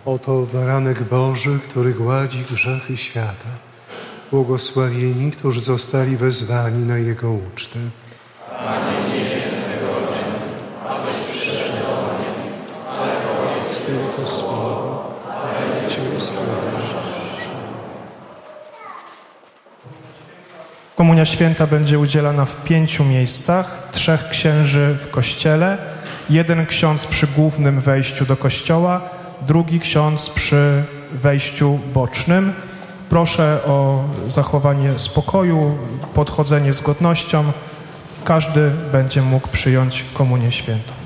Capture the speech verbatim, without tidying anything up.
Oto baranek Boży, który gładzi grzechy świata. Błogosławieni, którzy zostali wezwani na Jego ucztę. Panie, nie jestem godzien, abyś przyszedł do mnie, ale powiedz tylko słowo, a ja Cię usłyszę. Komunia Święta będzie udzielana w pięciu miejscach, trzech księży w kościele, jeden ksiądz przy głównym wejściu do kościoła, drugi ksiądz przy wejściu bocznym. Proszę o zachowanie spokoju, podchodzenie z godnością. Każdy będzie mógł przyjąć Komunię Świętą.